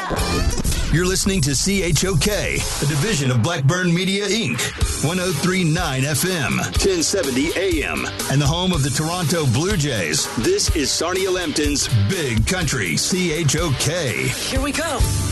You're listening to CHOK, a division of Blackburn Media, Inc., 103.9 FM, 1070 AM, and the home of the Toronto Blue Jays. This is Sarnia Lambton's Big Country, CHOK. Here we come.